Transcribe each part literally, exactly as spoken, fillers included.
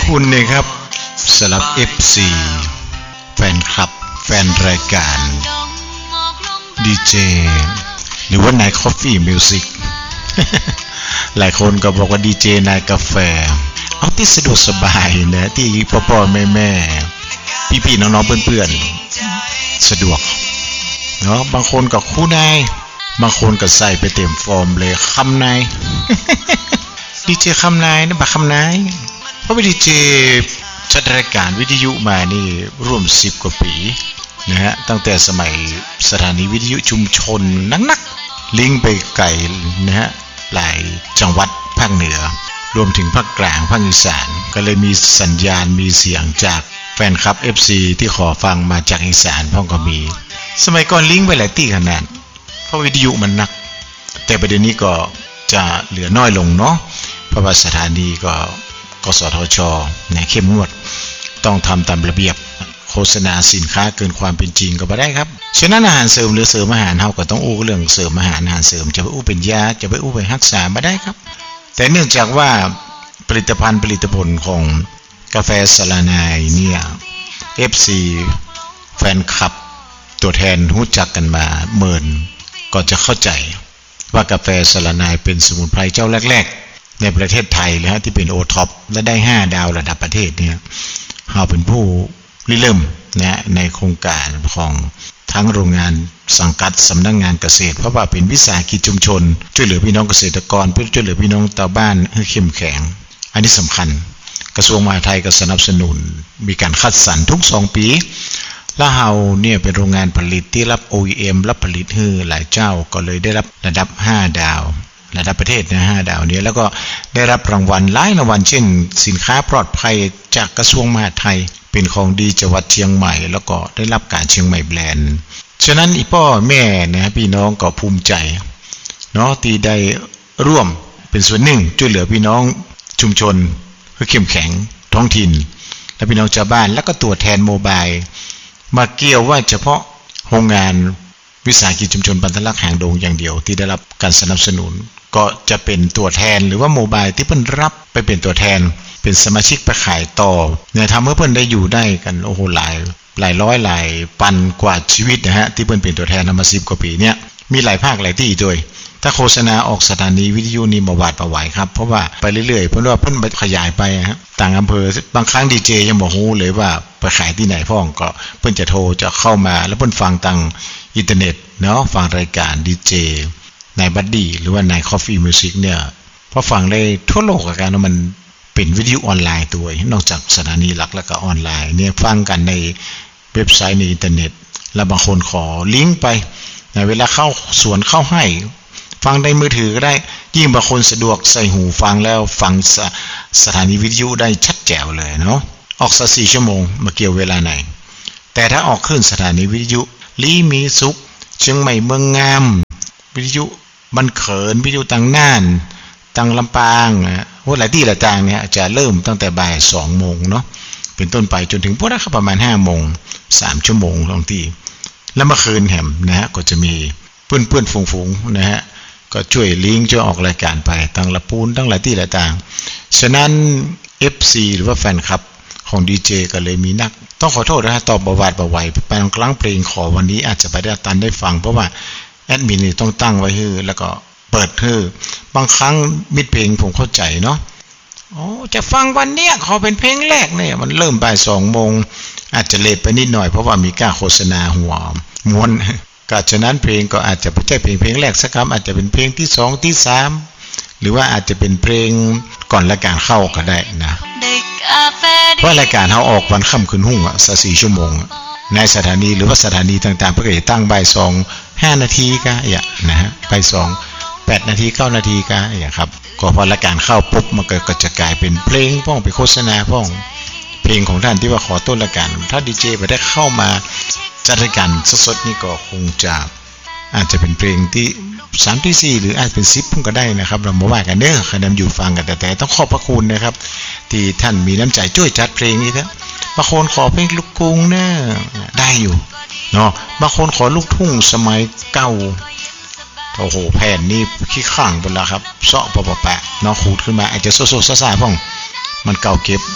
คุณนะครับสำหรับ เอฟ ซี แฟนคลับแฟนรายการดีเจหรือว่านายคอฟฟี่มิวสิกหลายคนก็บอกว่าดีเจนายกาแฟเอาที่สะดวกสบายนะที่พ่อๆแม่ๆพี่ๆน้องๆเพื่อนๆสะดวกเนาะบางคนก็คู่นายบางคนก็ใส่ไปเต็มฟอร์มเลยคำนายดีเจคำนายนะบักคำนายเพราะเป็นดีเจจัดรายการวิทยุมานี่ร่วมสิบกว่าปีนะฮะตั้งแต่สมัยสถานีวิทยุชุมชนนักๆลิงก์ไปไกลนะฮะหลายจังหวัดภาคเหนือรวมถึงภาคกลางภาคอีสานก็เลยมีสัญญาณมีเสียงจากแฟนคลับ เอฟ ซี ที่ขอฟังมาจากอีสานพ่อก็มีสมัยก่อนลิงก์ไปหลายที่ขนาดเพราะวิทยุมันหนักแต่ประเด็นนี้ก็จะเหลือน้อยลงเนาะเพราะว่าสถานีก็กสทช.เนี่ยเข้มงวดต้องทำตามระเบียบโฆษณาสินค้าเกินความเป็นจริงก็บ่ได้ครับฉะนั้นอาหารเสริมหรือเสริมอาหารเฮาก็ต้องอู้เรื่องเสริมอาหารอาหารเสริมจะไปอู้เป็นยาจะไปอู้ไปรักษาบ่ได้ครับแต่เนื่องจากว่าผลิตภัณฑ์ผลิตผลของกาแฟสลานายเนี่ย เอฟ ซี แฟนคลับตัวแทนรู้จักกันมาเมินก็จะเข้าใจว่ากาแฟสลานายเป็นสมุนไพรเจ้าแรกๆในประเทศไทยเลยฮะที่เป็นโอท็อปและได้ห้าดาวระดับประเทศเนี่ยเฮาเป็นผู้ริเริ่มนะในโครงการของทั้งโรงงานสังกัดสำนักงานเกษตรเพราะว่าเป็นวิสาหกิจชุมชนช่วยเหลือพี่น้องเกษตรกรเพื่อช่วยเหลือพี่น้องชาวบ้านให้เข้มแข็งอันนี้สำคัญกระทรวงมหาดไทยก็สนับสนุนมีการคัดสรรทุกสองปีและเฮาเนี่ยเป็นโรงงานผลิตที่รับ โอ อี เอ็ม รับผลิตให้หลายเจ้าก็เลยได้รับระดับห้าดาวระดับประเทศนะห้าดาวนี้แล้วก็ได้รับรางวัลหลายรางวัลเช่นสินค้าปลอดภัยจากกระทรวงมหาดไทยเป็นของดีจังหวัดเชียงใหม่แล้วก็ได้รับการเชียงใหม่แบรนด์ฉะนั้นอีพ่อแม่นะพี่น้องก็ภูมิใจเนาะที่ได้ร่วมเป็นส่วนหนึ่งช่วยเหลือพี่น้องชุมชนให้เข้มแข็งท้องถิ่นและพี่น้องชาวบ้านแล้วก็ตัวแทนโมบายมาเกี่ยวว่าเฉพาะโรงงานวิสาหกิจชุมชนบรรทัดลักษ์หางดงอย่างเดียวที่ได้รับการสนับสนุนก็จะเป็นตัวแทนหรือว่าโมบายที่เพิ่นรับไปเป็นตัวแทนเป็นสมาชิกไปขายต่อเนี่ยทำให้เพิ่นได้อยู่ได้กันโอ้โหหลายหลายร้อยหลายพันกว่าชีวิตนะฮะที่เพิ่นเป็นตัวแทนมาสิบกว่าปีเนี่ยมีหลายภาคหลายที่ด้วยถ้าโฆษณาออกสถานีวิทยุนี่บ่หวาดบ่ไหวครับเพราะว่าไปเรื่อยๆเพิ่นว่าเพิ่นขยายไปฮะต่างอำเภอบางครั้งดีเจยังบ่ฮู้เลยว่าไปขายที่ไหนพ้องก็เพิ่นจะโทรจะเข้ามาแล้วเพิ่นฟังทางอินเทอร์เน็ตเนาะฟังรายการดีเจนายบัดดี้หรือว่านายคอฟฟี่มิวสิกเนี่ยพอฟังได้ทั่วโลกอาการมันเป็นวิทยุออนไลน์ตัวนอกจากสถานีหลักแล้วก็ออนไลน์เนี่ยฟังกันในเว็บไซต์ในอินเทอร์เน็ตแล้วบางคนขอลิงก์ไปในเวลาเข้าสวนเข้าให้ฟังในมือถือก็ได้ยิ่งบางคนสะดวกใส่หูฟังแล้วฟังส, สถานีวิทยุได้ชัดแจ๋วเลยเนาะออกสักสี่ชั่วโมงมาเกี่ยวเวลาไหนแต่ถ้าออกขึ้นสถานีวิทยุลีมีสุขเชียงใหม่เมืองงามวิทยุบันเขินวิทยุต่างน่านต่างลำปางว่าหลายที่หลายต่างเนี่ยจะเริ่มตั้งแต่บ่ายสองโมงเนาะเป็นต้นไปจนถึงพวกนั้นประมาณห้าโมงสามชั่วโมงบางทีแล้วเมื่อคืนแหมนะฮะก็จะมีเพื่อนๆฝูงๆนะฮะก็ช่วยลิงก์ช่วยออกรายการไปตั้งละปูนตั้งหลายที่หลายต่างฉะนั้น เอฟ ซี หรือว่าแฟนคลับของดีเจก็เลยมีนักต้องขอโทษนะฮะตอบบวาดบวายไปกลางเพลงขอวันนี้อาจจะไปได้ตันได้ฟังเพราะว่าแอดมินนี่ต้องตั้งไว้ให้แล้วก็เปิดให้บางครั้งมิดเพลงผมเข้าใจเนาะโอ้จะฟังวันเนี้ยขอเป็นเพลงแรกเนี่ยมันเริ่มบ่ายสองโมงอาจจะเลทไปนิดหน่อยเพราะว่ามีการโฆษณาหัวม้วนก็ฉะนั้นเพลงก็อาจจะไม่ใช่เพลงเพลงแรกสักคำอาจจะเป็นเพลงที่สองที่สามหรือว่าอาจจะเป็นเพลงก่อนรายการเข้าก็ได้นะเพราะรายการเขาออกวันค่ำคืนหุ่งอ่ะสักสี่ชั่วโมงในสถานีหรือว่าสถานีต่างๆเพื่อจะตั้งบ่ายสองห้านาทีก็อย่างนะฮะบ่ายสองแปดนาทีเก้านาทีก็อย่างครับก็พอรายการเข้าปุ๊บมันก็จะกลายเป็นเพลงพ้องไปโฆษณาพ้องเพลงของท่านที่ว่าขอต้นรายการถ้าดีเจไปได้เข้ามาจัดรายการสดๆนี่ก็คงจะอาจจะเป็นเพลงที่สามที่สี่หรืออาจเป็นสิบพุ่งก็ได้นะครับเราบ่ว่ากันเด้อใครนำอยู่ฟังกันแต่แต่ต้องขอบพระคุณนะครับที่ท่านมีน้ำใจช่วยจัดเพลงนี้นะบางคนขอเพลงลูกกรุงนะได้อยู่เนาะบางคนขอลูกทุ่งสมัยเก่าโอ้โหแผ่นนี่ขี้ข้างไปแล้วครับเซาะปะปะเนาะขูดขึ้นมาอาจจะโซโซซ่าๆพ่องมันเก่าเก็บ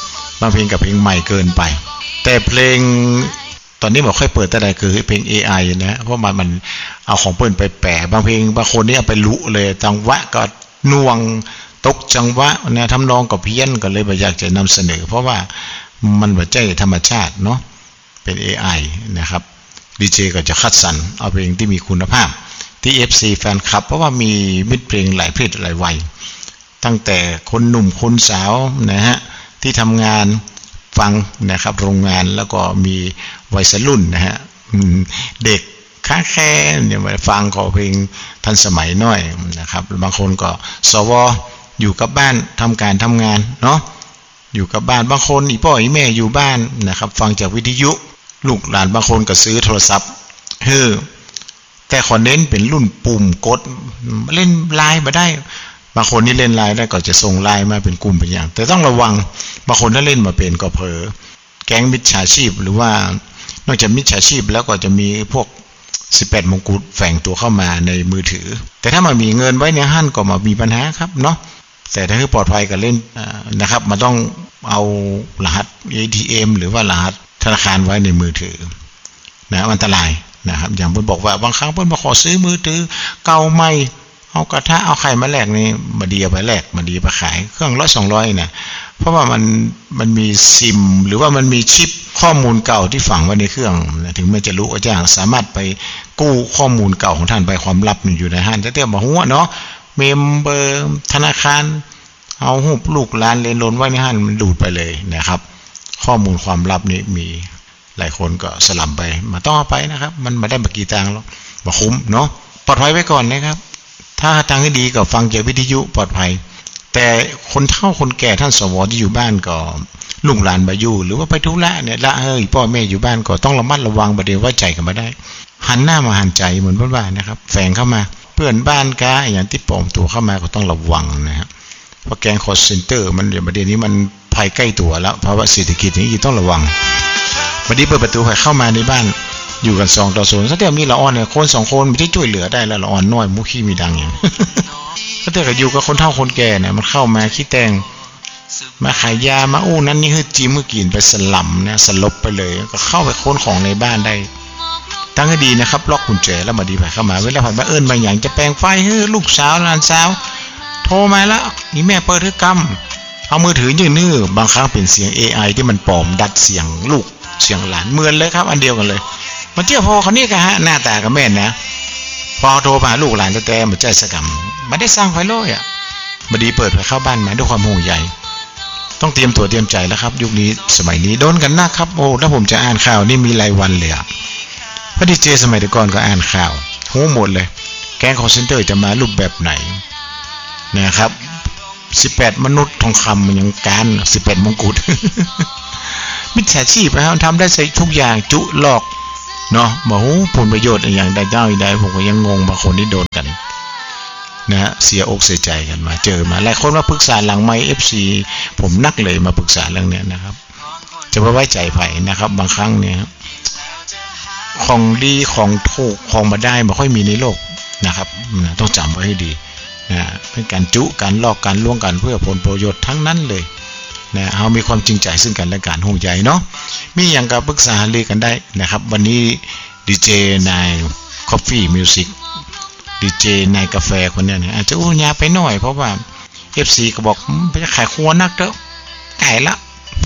บางเพลงกับเพลงใหม่เกินไปแต่เพลงตอนนี้บอกค่อยเปิดแต่ใดคือเพลง เอ ไอ นะเพราะมันมันเอาของเปิ้นไปแปะบางเพลงบางคนนี่เอาไปลุเลยจังหวะก็น่วงตกจังหวะเนี่ยทำนองก็เพี้ยนก็เลยบ่อยากจะนำเสนอเพราะว่ามันบ่ใช่ธรรมชาติเนาะเป็น เอ ไอ นะครับดีเจก็จะคัดสรรเอาเพลงที่มีคุณภาพที่ เอฟ ซี แฟนคลับเพราะว่ามีมิตรเพลงหลายเพศหลายวัยตั้งแต่คนหนุ่มคนสาวนะฮะที่ทำงานฟังนะครับโรงงานแล้วก็มีวัยรุ่นนะฮะเด็กค้าแค่เนี่ยมาฟังขอเพลงทันสมัยหน่อยนะครับบางคนก็สวอยู่กับบ้านทำการทำงานเนาะอยู่กับบ้านบางคนอีพ่ออีแม่อยู่บ้านนะครับฟังจากวิทยุลูกหลานบางคนก็ซื้อโทรศัพท์เฮ้อแต่ขอเน้นเป็นรุ่นปุ่มกดเล่นไลน์มาได้บางคนนี่เล่นไลน์ได้ก็จะส่งไลน์มาเป็นกลุ่มเป็นอย่างแต่ต้องระวังบางคนถ้าเล่นมาเป็นก็เผลอแก๊งมิจฉาชีพหรือว่านอกจากมิจฉาชีพแล้วก็จะมีพวกสิบแปดมงกุฎแฝงตัวเข้ามาในมือถือแต่ถ้ามามีเงินไว้ในห้างก็มามีปัญหาครับเนาะแต่ถ้าคือปลอดภัยก็เล่นนะครับมันต้องเอารหัส เอ ที เอ็ม หรือว่ารหัสธนาคารไว้ในมือถือนะอันตรายนะครับอย่างเพิ่นบอกว่าบางครั้งเพิ่นมาขอซื้อมือถือเก่าใหม่เอากระทะเอาไข่มาแลกนี่มาดีไปแลกมาดีไปขายเครื่องร้อยสองร้อยเนี่ยเพราะว่ามันมันมีซิมหรือว่ามันมีชิปข้อมูลเก่าที่ฝังไว้ในเครื่องถึงแม้จะรู้ก็จ้างสามารถไปกู้ข้อมูลเก่าของท่านไปความลับอยู่ในห้างแต่เตี้ยบ่ฮู้เนาะเมมเบอร์ธนาคารเอารูปลูกหลานเลนล้นไว้ในห้างมันดูดไปเลยนะครับข้อมูลความลับนี้มีหลายคนก็สลับไปมาต้องเอาไปนะครับมันมาได้มากี่ตังค์แล้วบ่คุ้มเนาะปลอดภัยไว้ก่อนนะครับถ้าทางที่ดีก็ฟังจากวิทยุปลอดภัยแต่คนเฒ่าคนแก่ท่านสวที่อยู่บ้านก็ลูกหลานบ่อยู่หรือว่าไปธุระเนี่ยละเอ้ยพ่อแม่อยู่บ้านก็ต้องระมัดระวังบ่ได้ไว้ใจกันบ่ได้หันหน้ามาหันใจเหมือนบ้านๆนะครับแฝงเข้ามาเพื่อนบ้านกาอย่างที่ปลอมตัวเข้ามาก็ต้องระวังนะครับเพราะแก๊งคอลเซ็นเตอร์มันเดี๋ยวประเด็นนี้มันภัยใกล้ตัวแล้วภาวะเศรษฐกิจนี้ต้องระวังบัดนี้เปิดประตูให้เข้ามาในบ้านอยู่กันสองต่อศูนย์ซะเดี๋ยวมีละอ่อนเนี่ยคนสองคนไม่ได้ช่วยเหลือได้แล้วละอ่อนน้อยมุขี้มีดังอย่างก็เดี๋ยวก็อยู่กับคนเฒ่าคนแก่เนี่ยมันเข้ามาขี้แตงมาขายยามาอู้นั้นนี่คือจิ้มคือกินไปสลัมเนี่ยสลบไปเลยก็เข้าไปค้นของในบ้านได้ตั้งให้ดีนะครับล็อกกุญแจแล้วมาดีไปเข้ามาเวลาผ่านมาเอิ้นมาอย่างจะแปลงไฟเฮ้อลูกสาวหลานสาวโทรมาแล้วนี่แม่เปิดเรือกำเอามือถือยืนนื้อบางครั้งเป็นเสียง เอ ไอ ที่มันปลอมดัดเสียงลูกเสียงหลานเหมือนเลยครับอันเดียวกันเลยมันเจ้าพ่อเขานี่กะฮะหน้าตากับแม่นนะพอโทรมาลูกหลานแต่ๆมันใจสกรรมไม่ได้สร้างไฟโลยอ่ะมาดีเปิดไปเข้าบ้านมาด้วยความห่วงใยต้องเตรียมตัวเตรียมใจแล้วครับยุคนี้สมัยนี้โดนกันนะครับโอ้ถ้าผมจะอ่านข่าวนี่มีรายวันเลยอ่ะพอดีเจสมัยก่อนก็อ่านข่าวโหหมดเลยแก๊งคอลเซ็นเตอร์จะมารูปแบบไหนนะครับสิบแปดมนุษย์ทองคำมันยังการสิบแปดมงกุฎมิจฉาชีพนะครับทำได้ใส่ทุกอย่างจุหลอกเนาะบอกโอ้ผลประโยชน์อย่างใดเจ้าใดผมก็ยังงงบางคนที่โดนกันนะฮะเสียอกเสียใจกันมาเจอมาหลายคนมาปรึกษาหลังไมค์ เอฟ ซี ผมนักเลยมาปรึกษาเรื่องนี้นะครับจะไว้ใจไผนะครับบางครั้งเนี่ยของดีของถูกของมาได้ไม่ค่อยมีในโลกนะครับต้องจำไว้ให้ดีนะเป็นการจุการลอกการล่วงกันเพื่อผลประโยชน์ทั้งนั้นเลยนะเฮามีความจริงใจซึ่งกันและกันห่วงใยเนาะมีอย่างกับปรึกษาหารือกันได้นะครับวันนี้ดีเจนาย Coffee Music ดีเจนายกาแฟคนนี้เนี่ยอาจจะอู้ยาไปหน่อยเพราะว่า เอฟ ซี ก็บอกไปขายครัวนักเด้อไก่ละ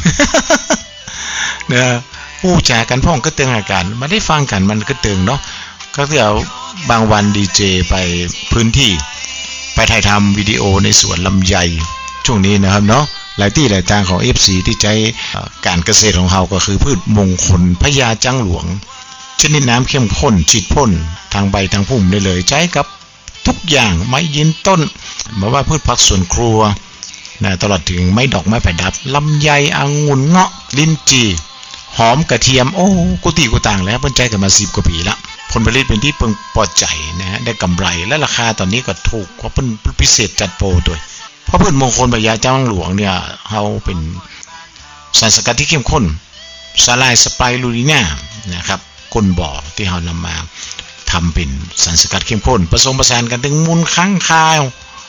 เนี่ยผู้จากันพ้องก็เตือนอาการไม่ได้ฟังกันมันก็เตือนเนาะก็เดี๋ยวบางวันดีเจไปพื้นที่ไปถ่ายทำวิดีโอในสวนลำไยช่วงนี้นะครับเนาะหลายที่หลายทางของ เอฟ ซี ที่ใช้การเกษตรของเราก็คือพืชมงคลพญาจังหลวงชนิดน้ำเข้มข้นฉีดพ่นทางใบทางพุ่มได้เลยใช้กับทุกอย่างไม้ยืนต้นบอกว่าพืชผักสวนครัวนะตลอดถึงไม้ดอกไม้ประดับลำไยองุ่นเงาะลิ้นจี่หอมกระเทียมโอ้กุฏิกุต่างแล้วเพิ่นใจกันมาสิบกว่าปีละผลผลิตเป็นที่เพิ่งพอใจนะฮะได้กำไรและราคาตอนนี้ก็ถูกกว่าเพิ่นพิเศษจัดโปรด้วยเพราะพืชมงคลพญาจังหลวงเนี่ยเฮาเป็นสารสกัดที่เข้มข้นสาลายสไปรูลิน่านะครับก้นบ่อที่เฮานำมาทำเป็นสารสกัดเข้มข้นผสมผสานกันถึงมูลค้างคาว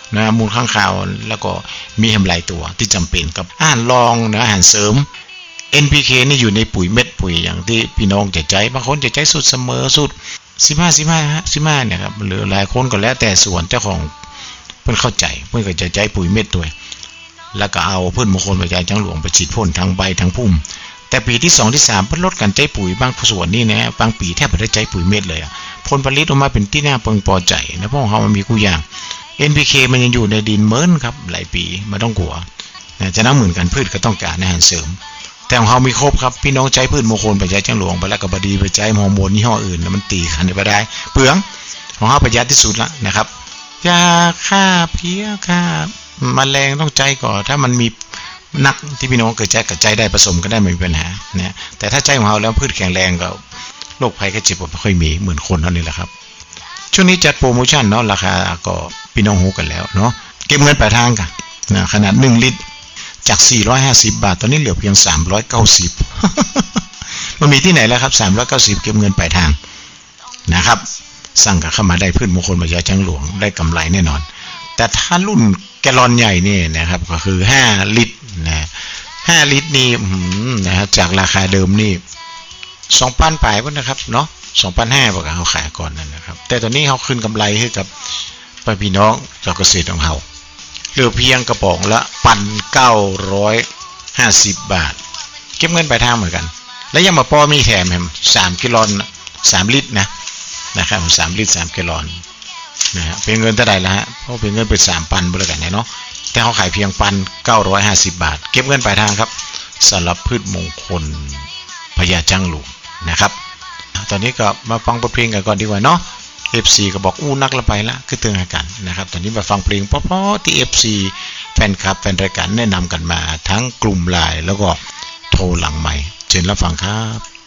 นะมูลข้างคาวแล้วก็มีแฮมหลายตัวที่จำเป็นกับอาหารรองนะอาหารเสริม เอ็น พี เค นี่อยู่ในปุ๋ยเม็ดปุ๋ยอย่างที่พี่น้องจะใจบางคนจะใจสุดเสมอสุดสิบห้า สิบห้า สิบห้าเนี่ยครับหรือหลายคนก็แล้วแต่ส่วนเจ้าของเพิ่นเข้าใจเพิ่นก็จะใจปุ๋ยเม็ดด้วยแล้วก็เอาพืชมงคลปัจจัยจังหลวงไปฉีดพ่นทั้งใบทั้งพุ่มแต่ปีที่สองที่สามเพิ่นลดการใจปุ๋ยบางส่วนนี่นะบางปีแทบไม่ได้ใจปุ๋ยเม็ดเลยอ่ะผลผลิตออกมาเป็นที่น่าพึงพอใจนะเพราะของเขามันมีกูอย่าง เอ็น พี เค มันยังอยู่ในดินเหมือนครับหลายปีไม่ต้องกลัวนะจะนั่งเหมือนกันพืชก็ต้องการอาหารเสริมแต่ของเขามีครบครับพี่น้องใจพืชมงคลปัจจัยจังหลวงไปแล้วก็บดีไปใจฮอร์โมนยี่ห้ออื่นแล้วมันตีขันไปได้เปลืองของเขาประหยัดที่สุดละนะครับยาฆ่าเพี้ยฆ่าแมลงต้องใจก่อนถ้ามันมีนักที่พี่น้องเกิดใจกับใจได้ผสมกันได้ไม่มีปัญหานะแต่ถ้าใจของเขาแล้วพืชแข็งแรงก็โรคภัยไข้เจ็บไม่ค่อยมีเหมือนคนเท่านี้แหละครับช่วงนี้จัดโปรโมชั่นเนาะราคาก็พี่น้องฮู้กันแล้วเนาะเก็บเงินปลายทางกันนะขนาดหนึ่งลิตรจากสี่ร้อยห้าสิบบาทตอนนี้เหลือเพียงสามร้อยเก้าสิบ มันมีที่ไหนแล้วครับสามร้อยเก้าสิบเก็บเงินปลายทางนะครับสั่งกับเข้ามาได้พืชมงคลปัจจัยจังหลวงได้กำไรแน่นอนแต่ถ้ารุ่นแกลลอนใหญ่นี่นะครับก็คือห้าลิตรนะห้าลิตรนี่นะครับจากราคาเดิมนี่ สองพัน ปลายพุ่นนะครับเนาะ สองพันห้าร้อย บ่ก็เฮาขายก่อนนั่นนะครับแต่ตอนนี้เฮาขึ้นกำไรให้กับพี่น้องชาวเกษตรของเฮาเหลือเพียงกระป๋องละ หนึ่งพันเก้าร้อยห้าสิบ บาทเก็บเงินปลายทางเหมือนกันแล้วยังมาปอมีแถมแฮมสามกิโลสามลิตรนะนะครับสามลิตรสามกิโลนะฮะเป็นเงินเท่าใดล่ะฮะเพราะเป็นเงินเป็น สามพัน บ่แล้วกันเนาะแต่เฮาขายเพียง หนึ่งพันเก้าร้อยห้าสิบ บาทเก็บเงินปลายทางครับสำหรับพืชมงคลพญาจังหลวงนะครับตอนนี้ก็มาฟังเพลงกันก่อนดีกว่าเนาะ เอฟ ซี ก็บอกอู้นักละไปละคือเตือนกันนะครับตอนนี้มาฟังเพลงเพราะๆที่ เอฟ ซี แฟนคลับแฟนรายการแนะนำกันมาทั้งกลุ่มไลน์แล้วก็โทรหลังใหม่เชิญรับฟังครับ